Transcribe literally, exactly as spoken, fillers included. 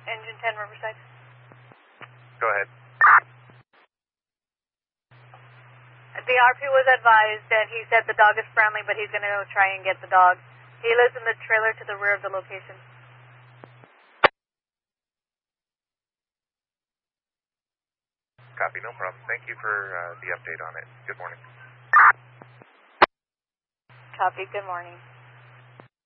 Engine ten Riverside. Go ahead. The R P was advised that he said the dog is friendly, but he's going to go try and get the dog. He lives in the trailer to the rear of the location. Copy, no problem. Thank you for uh, the update on it. Good morning. Copy, good morning.